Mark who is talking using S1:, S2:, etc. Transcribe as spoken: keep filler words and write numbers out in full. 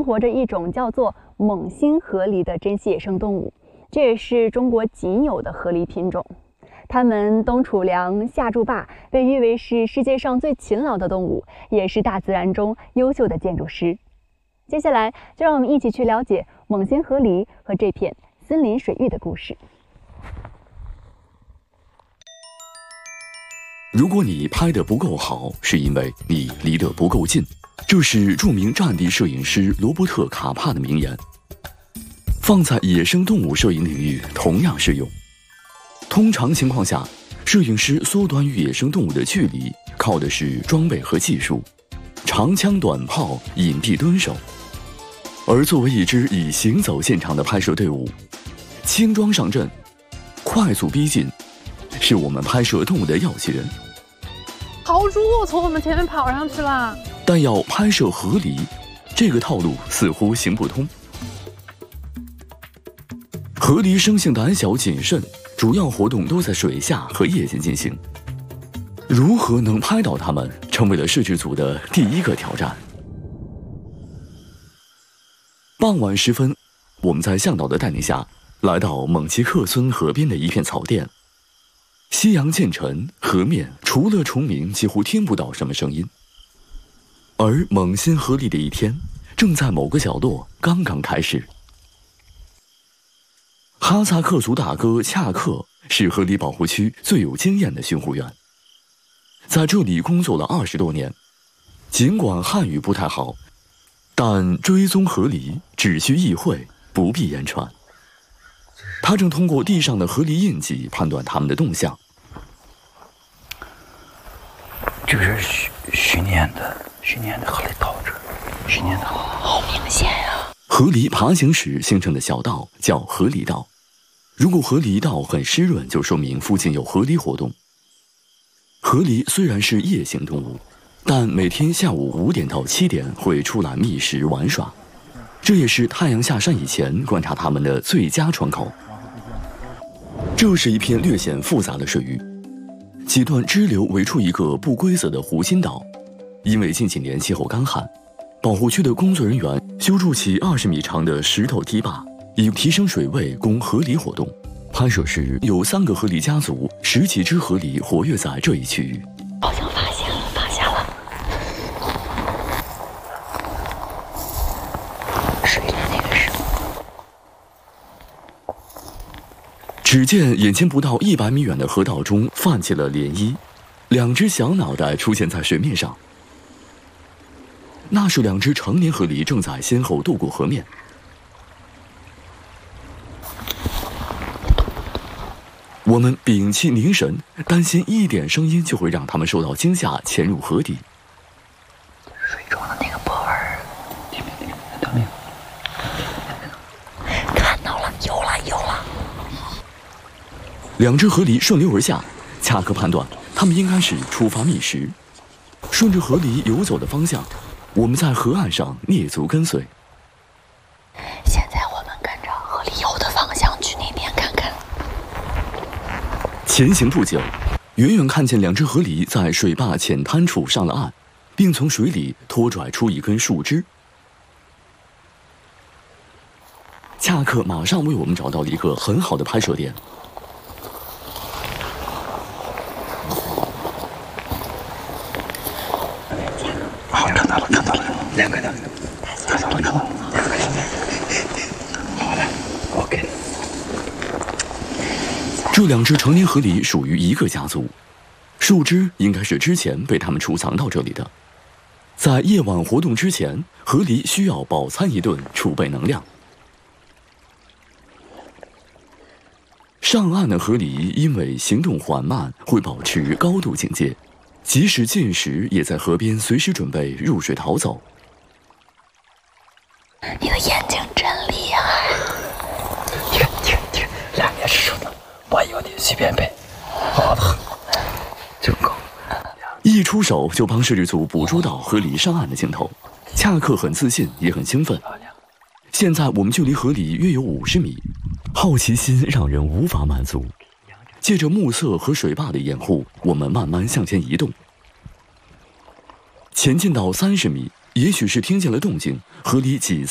S1: 生活着一种叫做蒙新河狸的珍稀野生动物，这也是中国仅有的河狸品种。它们冬储粮，夏筑坝，被誉为是世界上最勤劳的动物，也是大自然中优秀的建筑师。接下来，就让我们一起去了解蒙新河狸和这片森林水域的故事。
S2: 如果你拍得不够好，是因为你离得不够近。这是著名战地摄影师罗伯特·卡帕的名言，放在野生动物摄影领域同样适用。通常情况下，摄影师缩短与野生动物的距离，靠的是装备和技术，长枪短炮，隐蔽蹲守。而作为一支以行走见长的拍摄队伍，轻装上阵，快速逼近，是我们拍摄动物的要诀。
S3: 豪猪从我们前面跑上去了，
S2: 但要拍摄河狸，这个套路似乎行不通。河狸生性胆小谨慎，主要活动都在水下和夜间进行。如何能拍到它们，成为了摄制组的第一个挑战。傍晚时分，我们在向导的带领下，来到蒙奇克村河边的一片草甸。夕阳渐沉，河面除了虫鸣，几乎听不到什么声音。而蒙新河狸的一天，正在某个角落刚刚开始。哈萨克族大哥恰克是河狸保护区最有经验的巡护员，在这里工作了二十多年。尽管汉语不太好，但追踪河狸只需意会，不必言传。他正通过地上的河狸印记判断它们的动向。
S4: 这个是徐徐年的，徐年的河狸道这，徐年的
S5: 好明显呀！
S2: 河狸爬行时形成的小道叫河狸道，如果河狸道很湿润，就说明附近有河狸活动。河狸虽然是夜行动物，但每天下午五点到七点会出来觅食玩耍，这也是太阳下山以前观察它们的最佳窗口。这是一片略显复杂的水域，几段支流围出一个不规则的湖心岛。因为近几年气候干旱，保护区的工作人员修筑起二十米长的石头堤坝，以提升水位供河狸活动。拍摄时有三个河狸家族，十几只河狸活跃在这一区域。
S5: 好像发现了，发现了。水里那个是。
S2: 只见眼前不到一百米远的河道中泛起了涟漪，两只小脑袋出现在水面上。那是两只成年河狸正在先后渡过河面。我们屏气凝神，担心一点声音就会让它们受到惊吓，潜入河底。
S4: 水中的那个波纹，听没听？听没有？
S5: 看到了，有了，有了！
S2: 两只河狸顺流而下，恰克判断它们应该是出发觅食。顺着河狸游走的方向，我们在河岸上蹑足跟随。
S5: 现在我们跟着河狸游的方向去那边看看。
S2: 前行不久，远远看见两只河狸在水坝浅滩处上了岸，并从水里拖拽出一根树枝。恰克马上为我们找到了一个很好的拍摄点。
S4: 好，看到了，看到了，两个的，看到了，看到了，两个的。好的 ，OK。
S2: 这两只成年河狸属于一个家族，树枝应该是之前被他们储藏到这里的。在夜晚活动之前，河狸需要饱餐一顿，储备能量。上岸的河狸因为行动缓慢，会保持高度警戒，即使进食，也在河边随时准备入水逃走。
S5: 你的眼睛真厉害！
S4: 停停停，两面是手的，我有点随便背。好的，真高。
S2: 一出手就帮摄制组捕捉到河狸上岸的镜头，恰克很自信，也很兴奋。现在我们距离河狸约有五十米，好奇心让人无法满足。借着暮色和水坝的掩护，我们慢慢向前移动。前进到三十米，也许是听见了动静，河狸几次